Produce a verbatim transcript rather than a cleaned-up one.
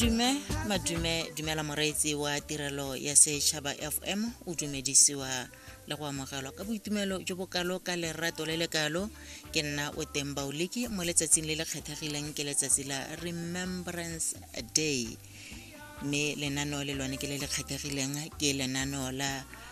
Dume madume dumela moreetsi wa tirelo ya Setšhaba F M o dumedisiwa le go amogelwa ka boitumelo jo bo kalo ka lerato le le kalo ke nna o teng Bauliki mo letsatsing le le kgethegileng ke letsatsi la Remembrance Day mme lenaneo le lone ke le le kgethegileng ke lenaneo la